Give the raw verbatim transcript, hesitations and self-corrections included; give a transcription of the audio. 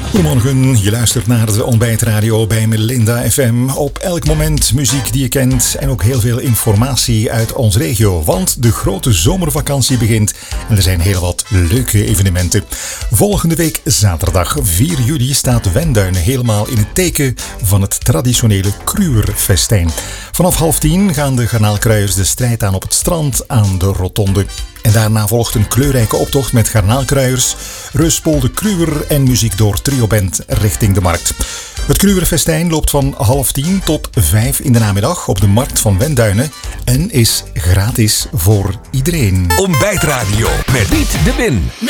Goedemorgen, je luistert naar de ontbijtradio bij Melinda F M. Op elk moment muziek die je kent en ook heel veel informatie uit onze regio. Want de grote zomervakantie begint en er zijn heel wat leuke evenementen. Volgende week zaterdag vier juli staat Wenduinen helemaal in het teken van het traditionele Kruwerfestijn. Vanaf half tien gaan de garnaalkruiers de strijd aan op het strand aan de rotonde. En daarna volgt een kleurrijke optocht met garnaalkruiers, Reuspolde Kruwer en muziek door Trioband richting de markt. Het Kruwerfestijn loopt van half tien tot vijf in de namiddag op de markt van Wenduinen en is gratis voor iedereen. Ontbijtradio met Piet de Win.